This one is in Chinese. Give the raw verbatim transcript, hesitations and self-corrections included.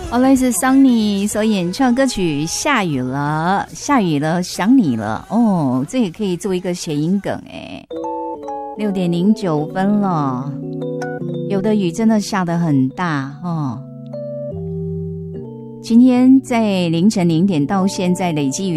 哦，来自 Sunny 所演唱歌曲《下雨了》，下雨了，想你了。哦，这也可以做一个谐音梗哎。六点零九分了，有的雨真的下得很大哦。今天在凌晨零点到现在累计雨